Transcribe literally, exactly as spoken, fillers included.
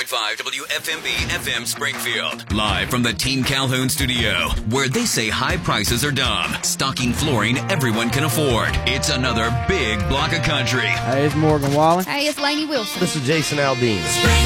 point five W F M B F M Springfield. Live from the Team Calhoun studio, where they say high prices are dumb. Stocking flooring everyone can afford. It's another big block of country. Hey, it's Morgan Wallen. Hey, it's Lainey Wilson. This is Jason Aldean.